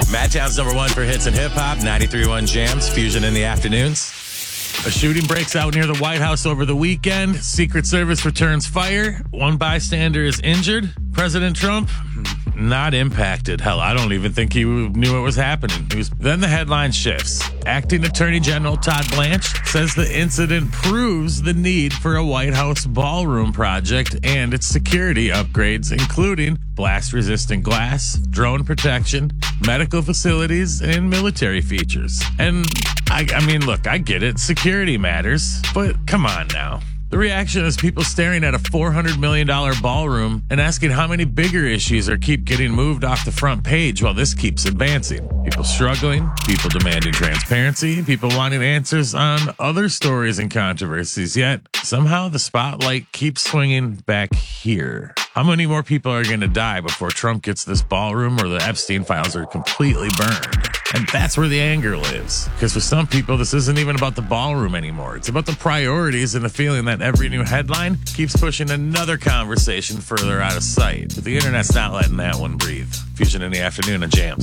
Madtown's number one for hits and hip hop, 93.1 Jams, Fusion in the afternoons. A shooting breaks out near the White House over the weekend. Secret Service returns fire. One bystander is injured. President Trump, not impacted. Hell, I don't even think he knew what was happening. Then the headline shifts. Acting Attorney General Todd Blanche says the incident proves the need for a White House ballroom project and its security upgrades, including blast-resistant glass, drone protection, medical facilities, and military features. And I mean, look, I get it. Security matters, but come on now. The reaction is people staring at a $400 million ballroom and asking how many bigger issues keep getting moved off the front page while this keeps advancing. People struggling, people demanding transparency, people wanting answers on other stories and controversies, yet somehow the spotlight keeps swinging back here. How many more people are going to die before Trump gets this ballroom or the Epstein files are completely burned? And that's where the anger lives. Because for some people, this isn't even about the ballroom anymore. It's about the priorities and the feeling that every new headline keeps pushing another conversation further out of sight. But the internet's not letting that one breathe. Fusion in the afternoon on Jams.